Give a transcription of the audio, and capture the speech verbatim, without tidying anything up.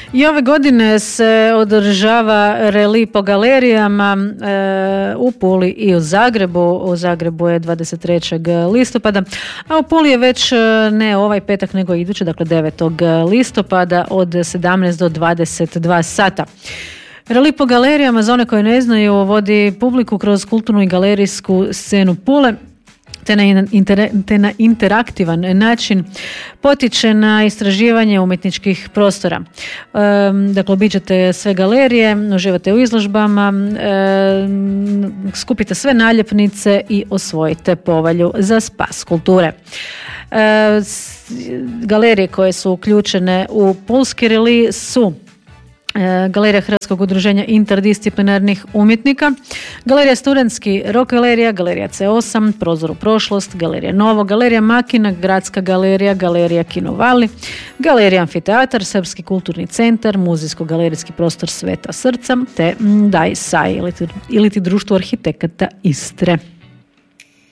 I ove godine se održava reli po galerijama e, u Puli i u Zagrebu. U Zagrebu je dvadeset trećeg listopada, a u Puli je već ne ovaj petak nego idući, dakle devetog listopada od sedamnaest do dvadeset dva sata. Reli po galerijama, za one koje ne znaju, vodi publiku kroz kulturnu i galerijsku scenu Pule, te na, inter, te na interaktivan način potiče na istraživanje umjetničkih prostora. E, dakle, obiđete sve galerije, uživate u izložbama, e, skupite sve naljepnice i osvojite povelju za spas kulture. E, galerije koje su uključene u pulski reli su Galerija Hrvatskog udruženja interdisciplinarnih umjetnika, Galerija Studentski rock galerija, Galerija C osam, Prozor u prošlost, Galerija Novo, Galerija Makina, Gradska galerija, Galerija Kinovali, Galerija Amfiteatar, Srpski kulturni centar, Muzejsko-galerijski prostor Sveta srca, te D A I S A I ili ti Društvo arhitekata Istre.